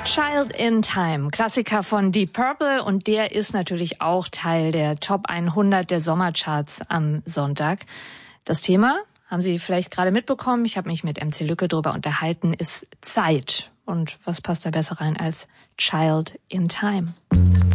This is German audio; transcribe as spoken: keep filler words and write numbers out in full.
Child in Time, Klassiker von Deep Purple, und der ist natürlich auch Teil der Top hundert der Sommercharts am Sonntag. Das Thema, haben Sie vielleicht gerade mitbekommen, ich habe mich mit M C Lücke drüber unterhalten, ist Zeit. Und was passt da besser rein als Child in Time?